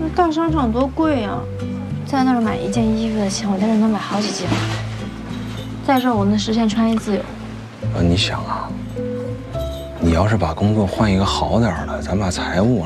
那大商场多贵呀，在那儿买一件衣服的钱，我在这能买好几件。在这儿我能实现穿衣自由。 你想啊，你要是把工作换一个好点儿的，咱把财务